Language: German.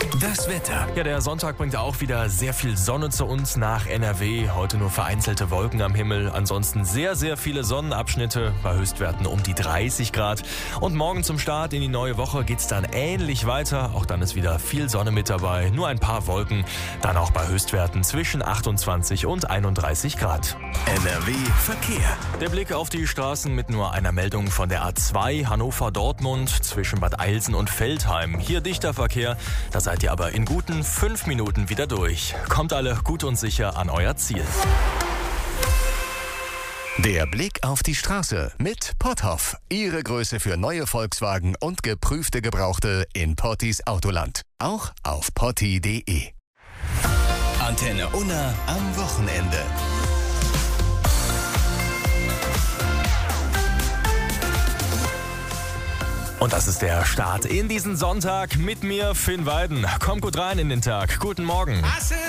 Das Wetter. Ja, der Sonntag bringt auch wieder sehr viel Sonne zu uns nach NRW. Heute nur vereinzelte Wolken am Himmel. Ansonsten sehr, sehr viele Sonnenabschnitte bei Höchstwerten um die 30 Grad. Und morgen zum Start in die neue Woche geht's dann ähnlich weiter. Auch dann ist wieder viel Sonne mit dabei. Nur ein paar Wolken. Dann auch bei Höchstwerten zwischen 28 und 31 Grad. NRW Verkehr. Der Blick auf die Straßen mit nur einer Meldung von der A2 Hannover-Dortmund zwischen Bad Eilsen und Veltheim. Hier dichter Verkehr. Da seid ihr aber in guten 5 Minuten wieder durch. Kommt alle gut und sicher an euer Ziel. Der Blick auf die Straße mit Potthoff. Ihre Größe für neue Volkswagen und geprüfte Gebrauchte in Pottis Autoland. Auch auf potti.de. Antenne Unna am Wochenende. Und das ist der Start in diesen Sonntag mit mir, Finn Weiden. Kommt gut rein in den Tag. Guten Morgen.